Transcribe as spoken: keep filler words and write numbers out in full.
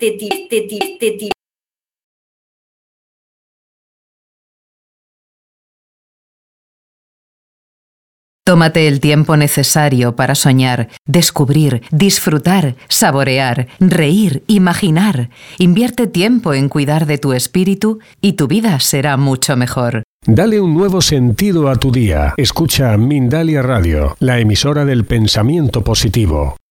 Tómate el tiempo necesario para soñar, descubrir, disfrutar, saborear, reír, imaginar. Invierte tiempo en cuidar de tu espíritu y tu vida será mucho mejor. Dale un nuevo sentido a tu día. Escucha Mindalia Radio, la emisora del pensamiento positivo.